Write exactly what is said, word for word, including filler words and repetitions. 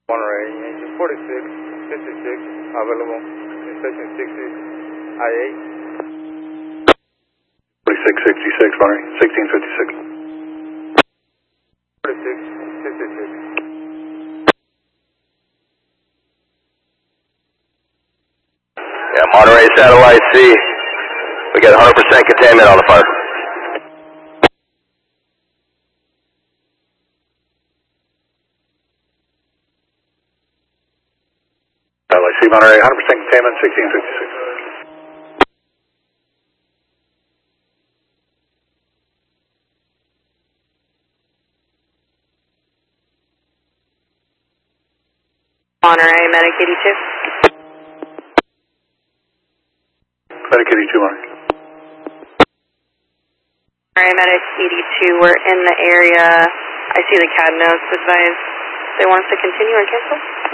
Monterey, engine forty-six fifty-six, available in section sixty, I eight. forty-six sixty-six, Monterey, sixteen fifty-six. forty-six fifty-six. Yeah, Monterey Satellite C. We got one hundred percent containment on the fire. Satellite C, Monterey, one hundred percent containment, sixteen fifty-six. Monterey, Medic eighty-two. Medic eighty-two, Monterey. Monterey, Medic eighty-two, we're in the area. I see the C A D notes. Advise they want us to continue or cancel?